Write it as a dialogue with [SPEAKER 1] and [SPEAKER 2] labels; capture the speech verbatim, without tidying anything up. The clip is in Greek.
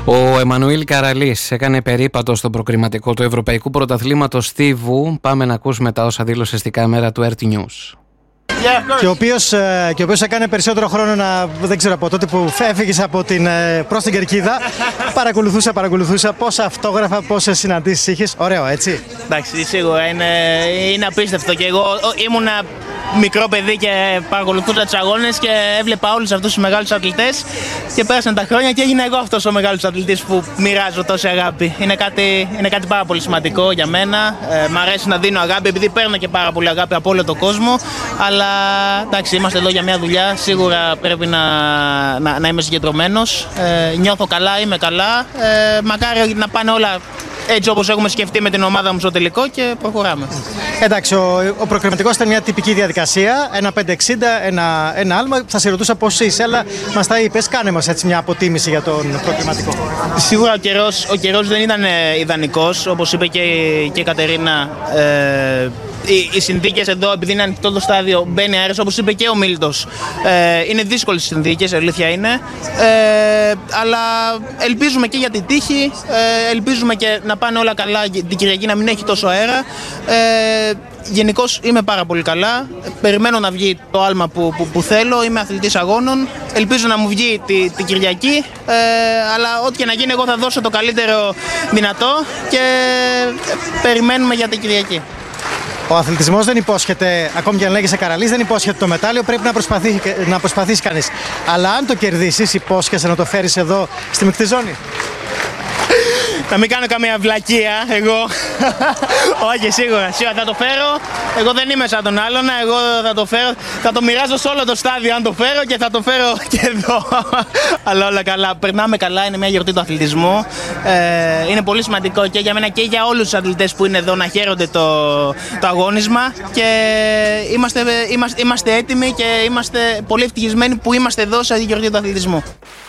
[SPEAKER 1] Ο Εμμανουήλ Καραλής έκανε περίπατο στο προκριματικό του Ευρωπαϊκού Πρωταθλήματος Στίβου. Πάμε να ακούσουμε τα όσα δήλωσε στη κάμερα του Earth News.
[SPEAKER 2] Και ο οποίος, και ο οποίος έκανε περισσότερο χρόνο να, δεν ξέρω, από τότε που έφυγες από την, προς την Κερκίδα. Παρακολουθούσα, παρακολουθούσα πόσα αυτόγραφα, πόσες συναντήσεις είχες. Ωραίο, έτσι.
[SPEAKER 3] Εντάξει, σίγουρα είναι, είναι απίστευτο. Και εγώ ήμουνα μικρό παιδί και παρακολουθούσα τους αγώνες και έβλεπα όλους αυτούς τους μεγάλους αθλητές. Και πέρασαν τα χρόνια και έγινα εγώ αυτός ο μεγάλος αθλητής που μοιράζω τόση αγάπη. Είναι κάτι, είναι κάτι πάρα πολύ σημαντικό για μένα. Ε, μ' αρέσει να δίνω αγάπη επειδή παίρνω και πάρα πολύ αγάπη από όλο τον κόσμο. Αλλά εντάξει, είμαστε εδώ για μια δουλειά. Σίγουρα πρέπει να, να, να είμαι συγκεντρωμένος. Ε, νιώθω καλά, είμαι καλά. Ε, μακάρι να πάνε όλα έτσι όπως έχουμε σκεφτεί με την ομάδα μου στο τελικό και προχωράμε.
[SPEAKER 2] Εντάξει, ο, ο προκριματικός ήταν μια τυπική διαδικασία. Ένα πεντακόσια εξήντα, ένα, ένα άλμα. Θα σε ρωτούσα πώς είσαι, αλλά μας τα είπες. Κάνε μας έτσι μια αποτίμηση για τον προκριματικό.
[SPEAKER 3] Σίγουρα ο καιρός, ο καιρός δεν ήταν ιδανικός, όπως είπε και, και η Κατερίνα. Ε, Οι, οι συνθήκες εδώ, επειδή είναι ανοιχτό το στάδιο, μπαίνει αέρας, όπως είπε και ο Μίλτος. Ε, είναι δύσκολες οι συνθήκες, αλήθεια είναι. Ε, αλλά ελπίζουμε και για την τύχη, ε, ελπίζουμε και να πάνε όλα καλά την Κυριακή, να μην έχει τόσο αέρα. Ε, Γενικώς είμαι πάρα πολύ καλά. Περιμένω να βγει το άλμα που, που, που θέλω. Είμαι αθλητής αγώνων. Ελπίζω να μου βγει την τη Κυριακή. Ε, αλλά ό,τι και να γίνει, εγώ θα δώσω το καλύτερο δυνατό και περιμένουμε για την Κυριακή.
[SPEAKER 2] Ο αθλητισμός δεν υπόσχεται, ακόμη και αν λέγεσαι Καραλής, δεν υπόσχεται το μετάλλιο, πρέπει να προσπαθεί, να προσπαθήσει κανείς. Αλλά αν το κερδίσεις, υπόσχεσαι να το φέρεις εδώ στη μεικτή ζώνη.
[SPEAKER 3] Να μην κάνω καμία βλακεία, εγώ. Όχι, σίγουρα, σίγουρα θα το φέρω. Εγώ δεν είμαι σαν τον άλλον, εγώ θα το φέρω. Θα το μοιράζω σε όλο το στάδιο αν το φέρω και θα το φέρω και εδώ. Αλλά όλα καλά, περνάμε καλά, είναι μια γιορτή του αθλητισμού. Ε, είναι πολύ σημαντικό και για μένα και για όλους τους αθλητές που είναι εδώ να χαίρονται το, το αγώνισμα. Και είμαστε, είμαστε, είμαστε έτοιμοι και είμαστε πολύ ευτυχισμένοι που είμαστε εδώ σε αυτή τη γιορτή του αθλητισμού.